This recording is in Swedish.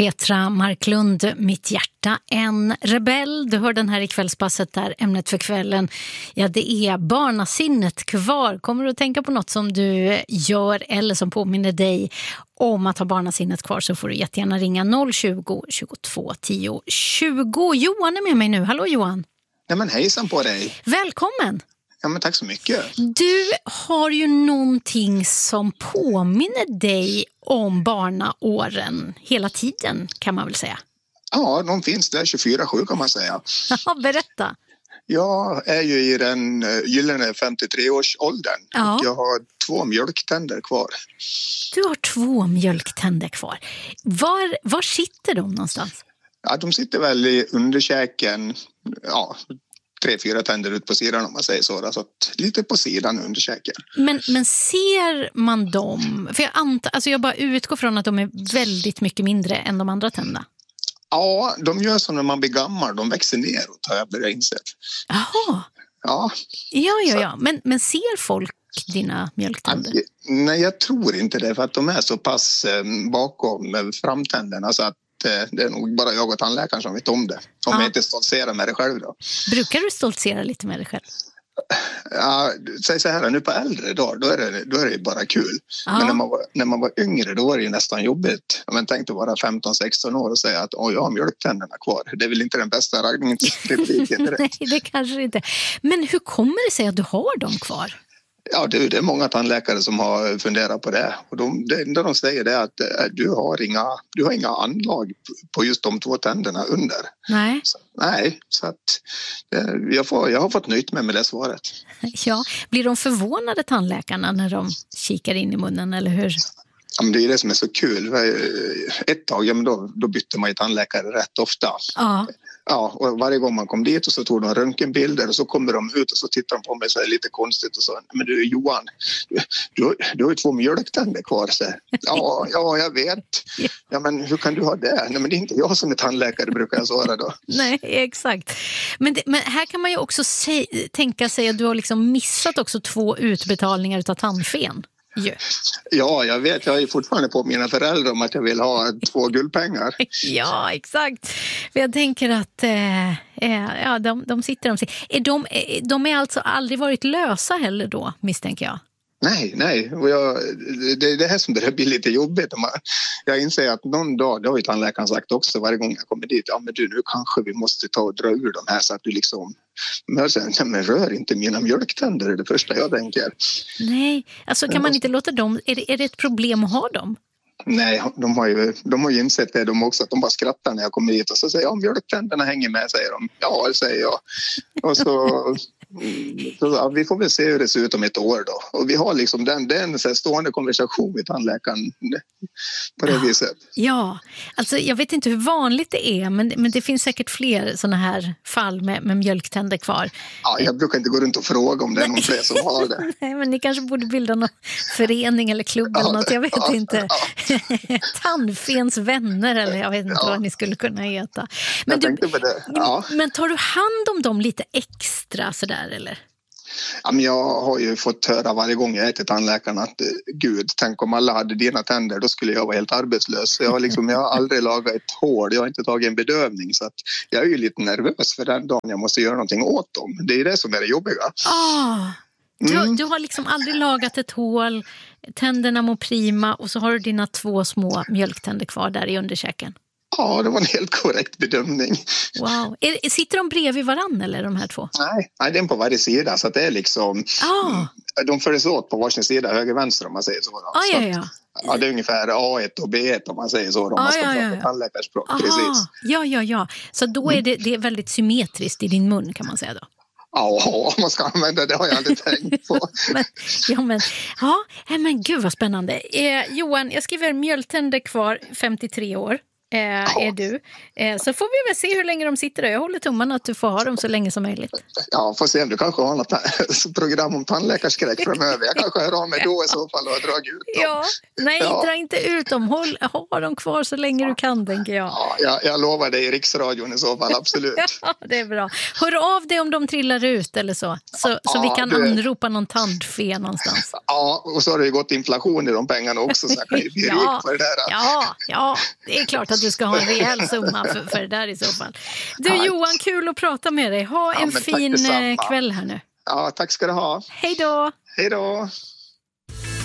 Petra Marklund, Mitt hjärta, en rebell. Du hör den här i kvällspasset där ämnet för kvällen, ja, det är barnasinnet kvar. Kommer du att tänka på något som du gör eller som påminner dig om att ha barnasinnet kvar, så får du jättegärna ringa 020 22 10 20. Johan är med mig nu. Hallå Johan. Ja, men hejsan på dig. Välkommen. Ja, men tack så mycket. Du har ju någonting som påminner dig om barnaåren hela tiden, kan man väl säga. Ja, de finns där 24/7 kan man säga. Ja, berätta. Jag är ju i den gyllene 53-årsåldern. Ja. Och jag har 2 mjölktänder kvar. Du har 2 mjölktänder kvar. Var sitter de någonstans? Ja, de sitter väl i underkäken, ja, 3-4 tänder ut på sidan om man säger så. Så att lite på sidan underkäken. Men ser man dem? För jag bara utgår från att de är väldigt mycket mindre än de andra tänderna. Ja, de gör så när man blir gammal. De växer neråt, har jag börjat insett. Jaha. Ja. Ja. Men ser folk dina mjölktänder? Nej, jag tror inte det. För att de är så pass bakom framtänderna så att det är nog bara jag och tandläkaren som vet om det. Om jag inte stoltserar med det själv då. Brukar du stoltsera lite med dig själv? Ja, säg så här, nu på äldre dagar, då är det bara kul. Ja. Men när man var yngre, då var det ju nästan jobbigt. Men tänkte vara 15-16 år och säga att jag har mjölktänderna kvar. Det är väl inte den bästa raggningsrepliken direkt. Nej, det kanske inte. Men hur kommer det sig att du har dem kvar? Ja, det är många tandläkare som har funderat på det. Och det enda de säger är att du har inga anlag på just de 2 tänderna under. Nej. Så att jag har fått nöjt mig med det svaret. Ja, blir de förvånade tandläkarna när de kikar in i munnen, eller hur? Ja, men det är det som är så kul. Ett tag, ja, men då bytte man ju tandläkare rätt ofta. Ja. Ja, och varje gång man kom dit och så tog de röntgenbilder och så kommer de ut och så tittar de på mig så är det lite konstigt och så. Men du Johan, du har ju 2 mjölktänder kvar. Så. Ja, jag vet. Ja, men hur kan du ha det? Nej, men det är inte jag som är tandläkare, brukar jag svara då. Nej, exakt. Men här kan man ju också tänka sig att du har liksom missat också 2 utbetalningar utav tandfen. Ja, jag vet. Jag är fortfarande på mina föräldrar om att jag vill ha 2 guldpengar. Ja, exakt. För jag tänker att de sitter. De är alltså aldrig varit lösa heller då, misstänker jag. Nej. Och det är det här som det blir lite jobbigt. Jag inser att någon dag, det har ju tandläkaren sagt också varje gång jag kommer dit. Ja, men du, nu kanske vi måste ta och dra ur de här så att du liksom... Men rör inte mina mjölktänder, är det första jag tänker. Nej, alltså kan man inte låta dem... Är det ett problem att ha dem? Nej, de har ju insett det de också, att de bara skrattar när jag kommer hit och så säger mjölktänderna hänger med, säger de. Ja, det säger jag. Och så vi får väl se hur det ser ut om ett år då. Och vi har liksom den så här stående konversation med tandläkaren på det viset. Ja, alltså jag vet inte hur vanligt det är, men det finns säkert fler sådana här fall med mjölktänder kvar. Ja, jag brukar inte gå runt och fråga om det är någon fler som har det. Nej, men ni kanske borde bilda någon förening eller klubb eller något, jag vet inte. Tandfens vänner eller jag vet inte vad ni skulle kunna heta. Men tänkte på det. Ja. Men tar du hand om dem lite extra sådär eller? Ja, men jag har ju fått höra varje gång jag är till tandläkaren att gud, tänk om alla hade dina tänder, då skulle jag vara helt arbetslös. Så jag har aldrig lagat ett hål, jag har inte tagit en bedövning, så att jag är ju lite nervös för den dagen jag måste göra någonting åt dem. Det är det som är det jobbiga. Du har liksom aldrig lagat ett hål, tänderna mår prima och så har du dina 2 små mjölktänder kvar där i underkäken. Ja, det var en helt korrekt bedömning. Wow. Sitter de bredvid varann eller de här 2? Nej, det är på varje sida, så att det är liksom... De följs åt på varsin sida, höger-vänster om man säger så. Ja, det är ungefär A1 och B1 om man säger så. Om man ska prata tandläkarspråk, precis. Ja. Så då är det är väldigt symmetriskt i din mun, kan man säga då. Ja, om man ska använda det har jag aldrig tänkt på. men gud vad spännande. Johan, jag skriver mjölktänder kvar, 53 år. Är du. Så får vi väl se hur länge de sitter där. Jag håller tummarna att du får ha dem så länge som möjligt. Ja, får se om du kanske har något program om tandläkarskräck framöver. Jag kanske hör av mig då i så fall och drar ut dem. Dra inte ut dem. Ha dem kvar så länge du kan, tänker jag. Ja, jag lovar dig i riksradion i så fall, absolut. Ja, det är bra. Hör av dig om de trillar ut eller så vi kan anropa någon tandfe någonstans. Ja, och så har det ju gått inflation i de pengarna också, så jag kan ju bli rik på det där. Ja, det är klart att du ska ha en rejäl summa för det där i så fall. Du Johan, kul att prata med dig. Ha en fin kväll här nu. Ja, tack ska du ha. Hej då! Hej då!